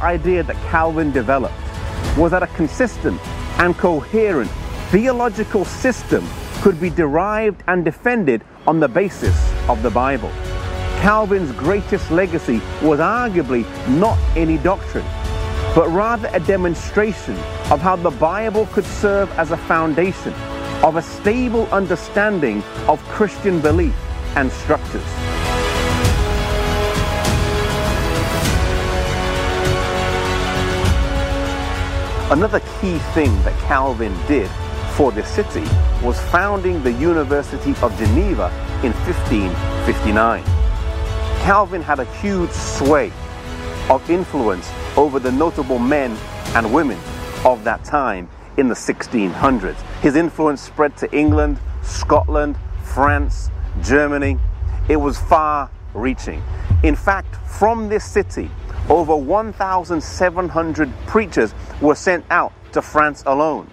idea that Calvin developed was that a consistent and coherent theological system could be derived and defended on the basis of the Bible. Calvin's greatest legacy was arguably not any doctrine, but rather a demonstration of how the Bible could serve as a foundation of a stable understanding of Christian belief and structures. Another key thing that Calvin did for this city was founding the University of Geneva in 1559. Calvin had a huge sway of influence over the notable men and women of that time in the 1600s. His influence spread to England, Scotland, France, Germany. It was far-reaching. In fact, from this city, over 1,700 preachers were sent out to France alone.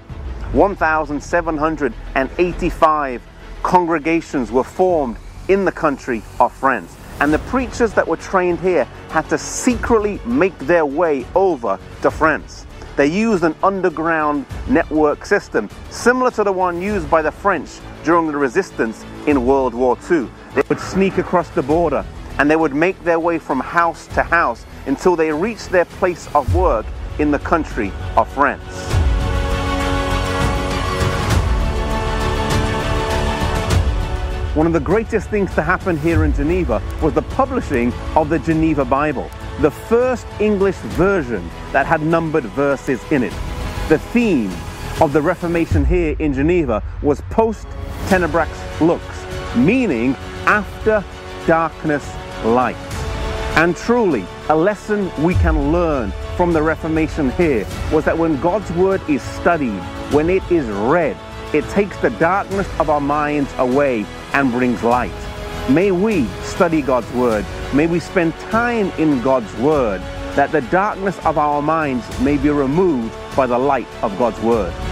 1,785 congregations were formed in the country of France. And the preachers that were trained here had to secretly make their way over to France. They used an underground network system similar to the one used by the French during the resistance in World War II. They would sneak across the border and they would make their way from house to house until they reached their place of work in the country of France. One of the greatest things to happen here in Geneva was the publishing of the Geneva Bible, the first English version that had numbered verses in it. The theme of the Reformation here in Geneva was post tenebrax lux, meaning after darkness light. And truly, a lesson we can learn from the Reformation here was that when God's word is studied, when it is read, it takes the darkness of our minds away and brings light. May we study God's word. May we spend time in God's word, that the darkness of our minds may be removed by the light of God's word.